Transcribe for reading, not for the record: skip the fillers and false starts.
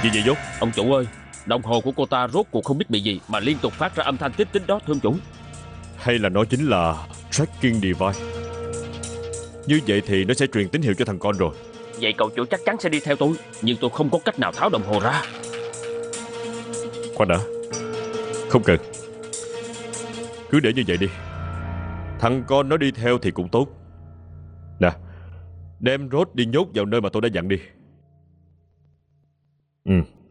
Gì vậy Dốt? Ông chủ ơi, đồng hồ của cô ta rốt cuộc không biết bị gì mà liên tục phát ra âm thanh tích tích đó thưa ông chủ. Hay là nó chính là tracking device? Như vậy thì nó sẽ truyền tín hiệu cho thằng con rồi. Vậy cậu chủ chắc chắn sẽ đi theo tôi, nhưng tôi không có cách nào tháo đồng hồ ra. Khoan đã, không cần. Cứ để như vậy đi. Thằng con nó đi theo thì cũng tốt. Nè, đem Rốt đi nhốt vào nơi mà tôi đã dặn đi. Ừ.